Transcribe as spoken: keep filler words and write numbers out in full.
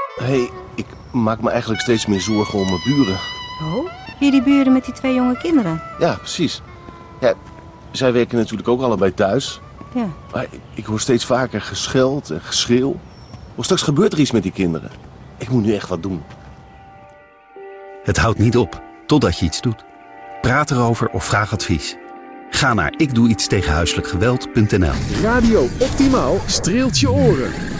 Hé, hey, ik maak me eigenlijk steeds meer zorgen om mijn buren. Oh, hier die buren met die twee jonge kinderen. Ja, precies. Ja, zij werken natuurlijk ook allebei thuis. Ja. Maar ik, ik hoor steeds vaker gescheld en geschreeuw. Of straks gebeurt er iets met die kinderen. Ik moet nu echt wat doen. Het houdt niet op, totdat je iets doet. Praat erover of vraag advies. Ga naar ik doe iets tegen huiselijk geweld punt n l. Radio Optimaal streelt je oren.